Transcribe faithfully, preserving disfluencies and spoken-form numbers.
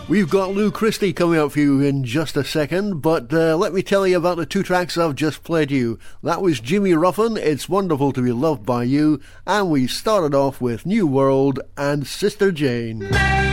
We've got Lou Christie coming up for you in just a second, but uh, let me tell you about the two tracks I've just played you. That was Jimmy Ruffin, It's Wonderful to Be Loved by You, and we started off with New World and Sister Jane.